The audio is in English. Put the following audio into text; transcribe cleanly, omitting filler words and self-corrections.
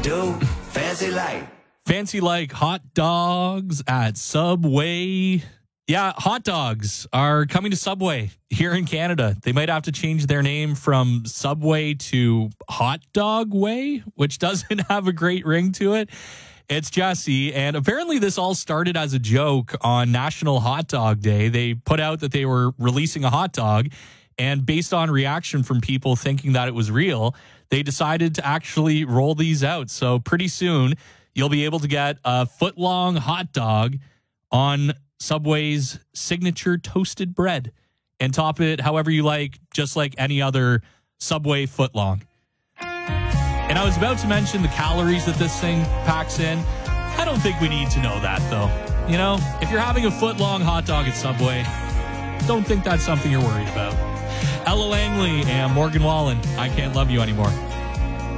do? Fancy like. Fancy like hot dogs at Subway. Yeah, hot dogs are coming to Subway here in Canada. They might have to change their name from Subway to Hot Dog Way, which doesn't have a great ring to it. It's Jesse, and apparently this all started as a joke on National Hot Dog Day. They put out that they were releasing a hot dog, and based on reaction from people thinking that it was real, they decided to actually roll these out. So pretty soon, you'll be able to get a foot-long hot dog on Subway's signature toasted bread and top it however you like, just like any other Subway footlong. And I was about to mention the calories that this thing packs in. I don't think we need to know that, though. You know, if you're having a foot-long hot dog at Subway, don't think that's something you're worried about. Ella Langley and Morgan Wallen, I Can't Love You Anymore.